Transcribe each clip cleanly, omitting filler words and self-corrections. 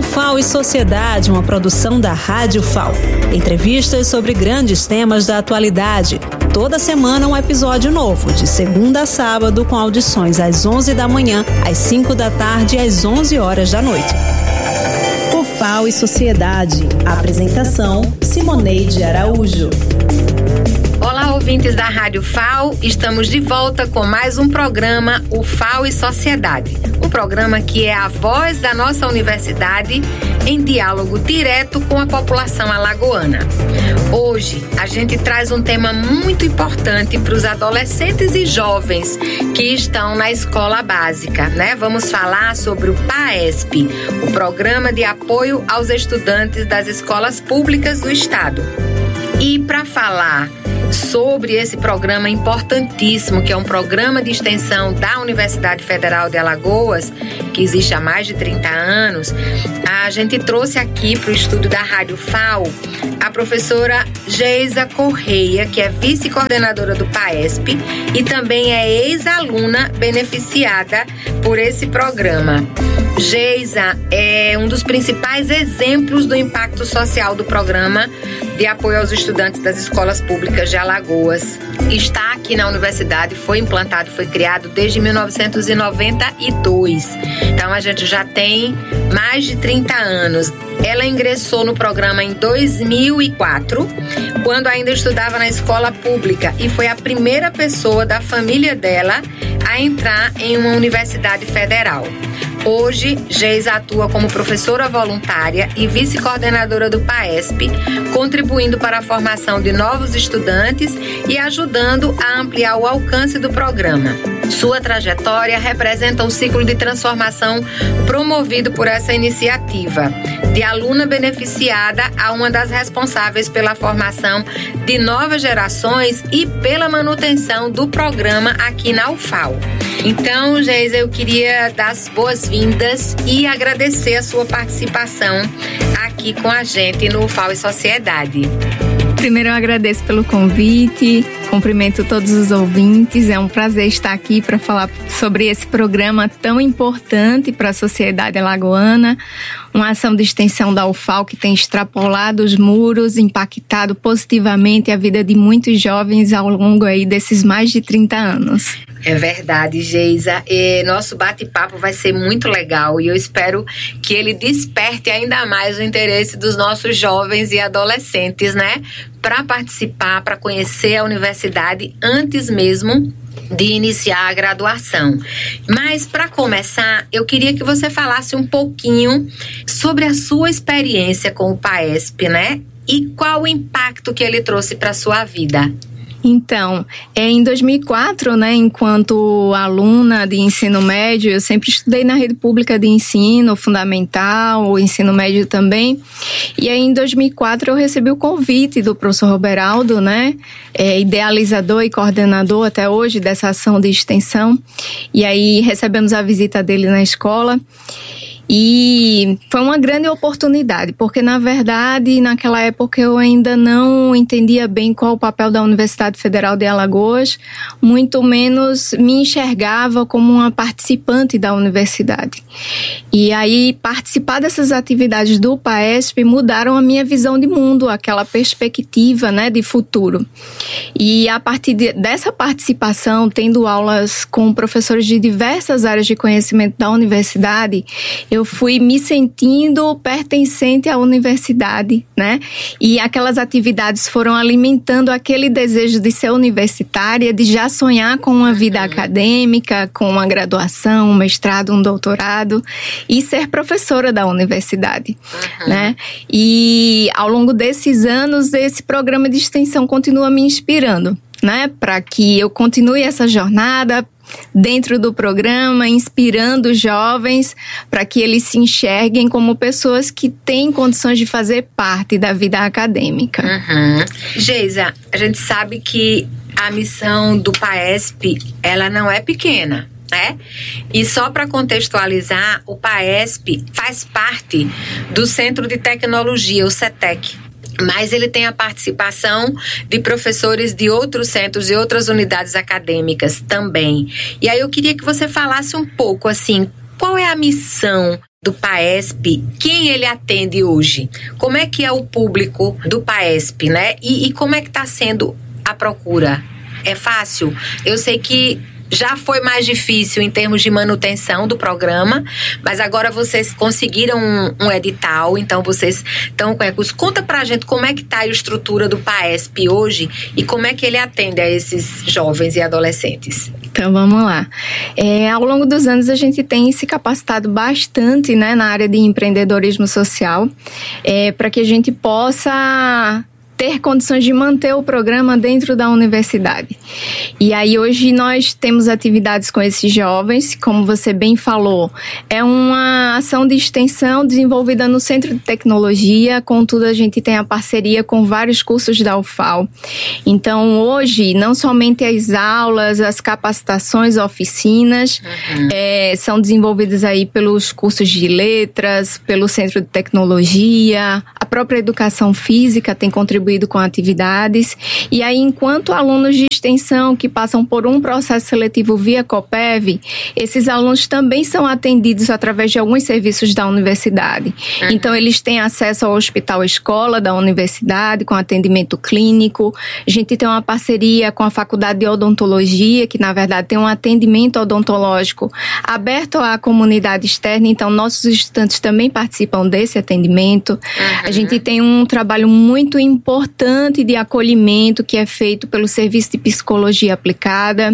FAO e Sociedade, uma produção da Rádio FAO. Entrevistas sobre grandes temas da atualidade. Toda semana um episódio novo, de segunda a sábado, com audições às 11 da manhã, às 5 da tarde e às 11 horas da noite. O FAO e Sociedade. A apresentação, Simoneide Araújo. Olá, ouvintes da Rádio FAO, estamos de volta com mais um programa, o FAO e Sociedade. Um programa que é a voz da nossa universidade em diálogo direto com a população alagoana. Hoje, a gente traz um tema muito importante para os adolescentes e jovens que estão na escola básica, né? Vamos falar sobre o PAESP, o Programa de Apoio aos Estudantes das Escolas Públicas do Estado. E para falar sobre esse programa importantíssimo, que é um programa de extensão da Universidade Federal de Alagoas, que existe há mais de 30 anos, a gente trouxe aqui para o estúdio da Rádio FAO a professora Geisa Correia, que é vice-coordenadora do PAESP e também é ex-aluna beneficiada por esse programa. Geisa é um dos principais exemplos do impacto social do programa de apoio aos estudantes das escolas públicas de Alagoas. Está aqui na universidade, foi implantado, foi criado desde 1992. Então a gente já tem mais de 30 anos. Ela ingressou no programa em 2004, quando ainda estudava na escola pública, e foi a primeira pessoa da família dela a entrar em uma universidade federal. Hoje, Geisa atua como professora voluntária e vice-coordenadora do PAESP, contribuindo para a formação de novos estudantes e ajudando a ampliar o alcance do programa. Sua trajetória representa um ciclo de transformação promovido por essa iniciativa, de aluna beneficiada a uma das responsáveis pela formação de novas gerações e pela manutenção do programa aqui na UFAO. Então, Geisa, eu queria dar as boas-vindas e agradecer a sua participação aqui com a gente no FAO e Sociedade. Primeiro eu agradeço pelo convite, cumprimento todos os ouvintes, é um prazer estar aqui para falar sobre esse programa tão importante para a sociedade alagoana, uma ação de extensão da UFAO que tem extrapolado os muros, impactado positivamente a vida de muitos jovens ao longo aí desses mais de 30 anos. É verdade, Geisa. Nosso bate-papo vai ser muito legal e eu espero que ele desperte ainda mais o interesse dos nossos jovens e adolescentes, né? Para participar, para conhecer a universidade antes mesmo de iniciar a graduação. Mas, para começar, eu queria que você falasse um pouquinho sobre a sua experiência com o PAESP, né? E qual o impacto que ele trouxe para a sua vida. Então, em 2004, né, enquanto aluna de ensino médio, eu sempre estudei na rede pública de ensino fundamental, o ensino médio também. E aí, em 2004, eu recebi o convite do professor Roberaldo, né, idealizador e coordenador até hoje dessa ação de extensão. E aí, recebemos a visita dele na escola. E foi uma grande oportunidade, porque, na verdade, naquela época eu ainda não entendia bem qual o papel da Universidade Federal de Alagoas, muito menos me enxergava como uma participante da universidade. E aí, participar dessas atividades do PAESP mudaram a minha visão de mundo, aquela perspectiva, né, de futuro. E a partir dessa participação, tendo aulas com professores de diversas áreas de conhecimento da universidade, eu fui me sentindo pertencente à universidade, né? E aquelas atividades foram alimentando aquele desejo de ser universitária, de já sonhar com uma vida acadêmica, com uma graduação, um mestrado, um doutorado e ser professora da universidade, né? E ao longo desses anos, esse programa de extensão continua me inspirando, né? Para que eu continue essa jornada dentro do programa, inspirando os jovens para que eles se enxerguem como pessoas que têm condições de fazer parte da vida acadêmica. Geisa, a gente sabe que a missão do PAESP, ela não é pequena, né? E só para contextualizar, o PAESP faz parte do Centro de Tecnologia, o CETEC. Mas ele tem a participação de professores de outros centros e outras unidades acadêmicas também. E aí eu queria que você falasse um pouco, assim, qual é a missão do PAESP, quem ele atende hoje? Como é que é o público do PAESP, né? E como é que está sendo a procura? É fácil? Eu sei que já foi mais difícil em termos de manutenção do programa, mas agora vocês conseguiram um edital, então vocês estão com recursos. Conta pra gente como é que está a estrutura do PAESP hoje e como é que ele atende a esses jovens e adolescentes. Então, vamos lá. Ao longo dos anos, a gente tem se capacitado bastante, né, na área de empreendedorismo social, para que a gente possa ter condições de manter o programa dentro da universidade. E aí hoje nós temos atividades com esses jovens, como você bem falou, é uma ação de extensão desenvolvida no Centro de Tecnologia, contudo a gente tem a parceria com vários cursos da UFAL. Então hoje, não somente as aulas, as capacitações, oficinas, são desenvolvidas aí pelos cursos de letras, pelo Centro de Tecnologia, a própria educação física tem contribuído com atividades, e aí enquanto alunos de extensão que passam por um processo seletivo via COPEV, esses alunos também são atendidos através de alguns serviços da universidade. Então eles têm acesso ao hospital escola da universidade, com atendimento clínico. A gente tem uma parceria com a Faculdade de Odontologia, que na verdade tem um atendimento odontológico aberto à comunidade externa, então nossos estudantes também participam desse atendimento. A gente tem um trabalho muito importante de acolhimento que é feito pelo Serviço de Psicologia Aplicada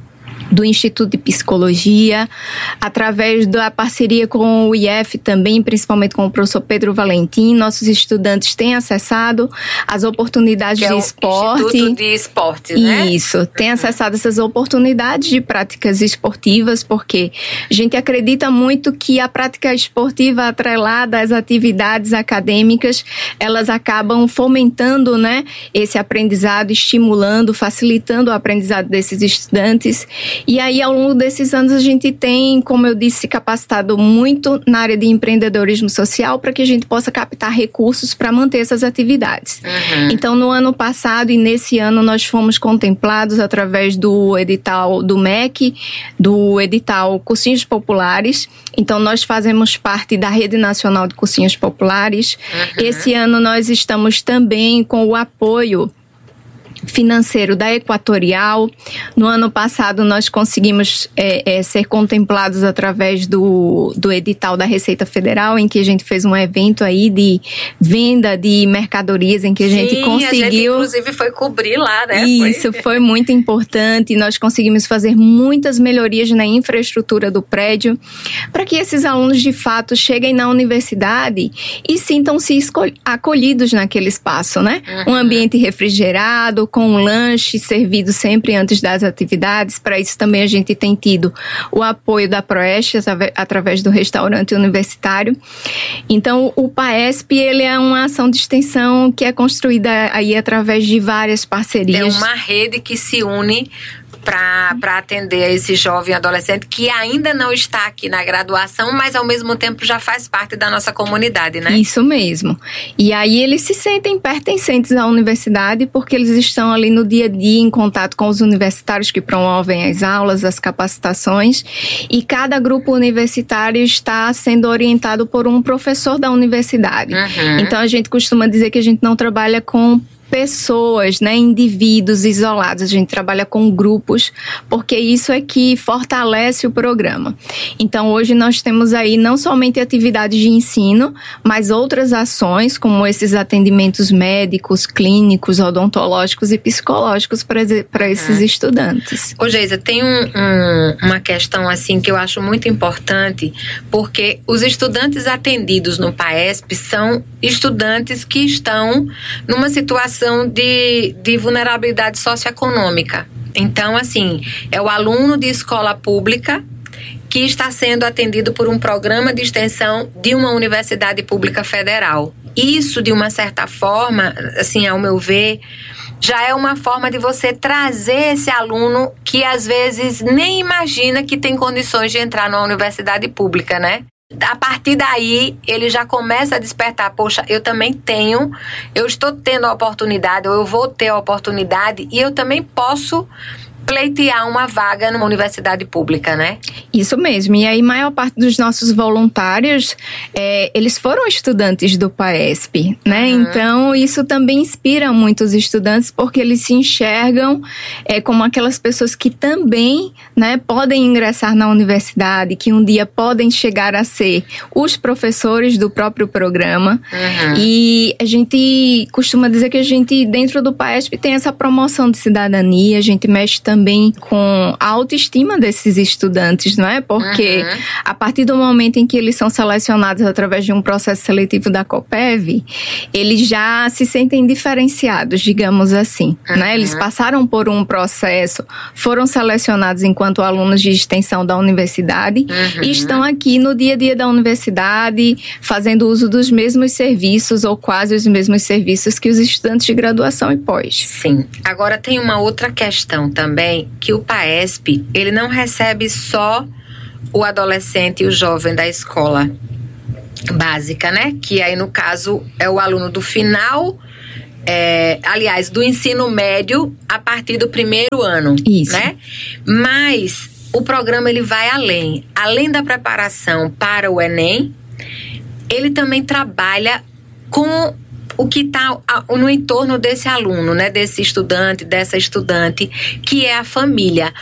do Instituto de Psicologia, através da parceria com o IF também, principalmente com o professor Pedro Valentim. Nossos estudantes têm acessado as oportunidades de esporte. Instituto de Esporte, né? Isso, têm acessado essas oportunidades de práticas esportivas, porque a gente acredita muito que a prática esportiva atrelada às atividades acadêmicas, elas acabam fomentando, né, esse aprendizado, estimulando, facilitando o aprendizado desses estudantes. E aí, ao longo desses anos, a gente tem, como eu disse, capacitado muito na área de empreendedorismo social para que a gente possa captar recursos para manter essas atividades. Então, no ano passado e nesse ano, nós fomos contemplados através do edital do MEC, do edital Cursinhos Populares. Então, nós fazemos parte da Rede Nacional de Cursinhos Populares. Esse ano, nós estamos também com o apoio financeiro da Equatorial. No ano passado nós conseguimos ser contemplados através do edital da Receita Federal, em que a gente fez um evento aí de venda de mercadorias, em que a gente conseguiu... a gente inclusive foi cobrir lá, né? Isso, foi muito importante. Nós conseguimos fazer muitas melhorias na infraestrutura do prédio, para que esses alunos de fato cheguem na universidade e sintam-se acolhidos naquele espaço, né? Um ambiente refrigerado, com um lanche servido sempre antes das atividades. Para isso também a gente tem tido o apoio da Proeste através do restaurante universitário. Então o PAESP, ele é uma ação de extensão que é construída aí através de várias parcerias. É uma rede que se une para atender esse jovem adolescente que ainda não está aqui na graduação, mas ao mesmo tempo já faz parte da nossa comunidade, né? Isso mesmo. E aí eles se sentem pertencentes à universidade porque eles estão ali no dia a dia em contato com os universitários que promovem as aulas, as capacitações, e cada grupo universitário está sendo orientado por um professor da universidade. Então a gente costuma dizer que a gente não trabalha com pessoas, né, indivíduos isolados, a gente trabalha com grupos, porque isso é que fortalece o programa. Então hoje nós temos aí não somente atividades de ensino, mas outras ações, como esses atendimentos médicos, clínicos, odontológicos e psicológicos para esses estudantes. Ô Geisa, tem uma questão assim que eu acho muito importante, porque os estudantes atendidos no PAESP são estudantes que estão numa situação de vulnerabilidade socioeconômica. Então, assim, é o aluno de escola pública que está sendo atendido por um programa de extensão de uma universidade pública federal. Isso, de uma certa forma, assim, ao meu ver, já é uma forma de você trazer esse aluno que às vezes nem imagina que tem condições de entrar numa universidade pública, né? A partir daí, ele já começa a despertar, poxa, eu estou tendo a oportunidade, ou eu vou ter a oportunidade, e eu também posso pleitear uma vaga numa universidade pública, né? Isso mesmo. E aí, maior parte dos nossos voluntários, eles foram estudantes do PAESP, né? Então, isso também inspira muitos estudantes, porque eles se enxergam como aquelas pessoas que também, né, podem ingressar na universidade, que um dia podem chegar a ser os professores do próprio programa. E a gente costuma dizer que a gente, dentro do PAESP, tem essa promoção de cidadania, a gente mexe também com a autoestima desses estudantes, não é? Porque a partir do momento em que eles são selecionados através de um processo seletivo da Coppev, eles já se sentem diferenciados, digamos assim, né? Eles passaram por um processo, foram selecionados enquanto alunos de extensão da universidade e estão aqui no dia a dia da universidade, fazendo uso dos mesmos serviços ou quase os mesmos serviços que os estudantes de graduação e pós. Sim. Agora tem uma outra questão também, que o PAESP, ele não recebe só o adolescente e o jovem da escola básica, né? Que aí, no caso, é o aluno do final, aliás, do ensino médio a partir do primeiro ano. Isso. Né? Mas o programa, ele vai além. Além da preparação para o Enem, ele também trabalha com o que está no entorno desse aluno, né? Desse estudante, dessa estudante, que é a família.